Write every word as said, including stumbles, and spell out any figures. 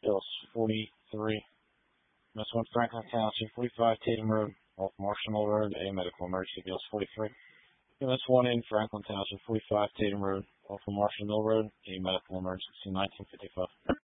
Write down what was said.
Bills forty-three. This one, Franklin Township, forty-five Tatum Road, off Marshall Road, a medical emergency. Bills forty-three. This one in Franklin Township, forty-five Tatum Road, off of Marshall Mill Road, a medical emergency. nineteen fifty-five.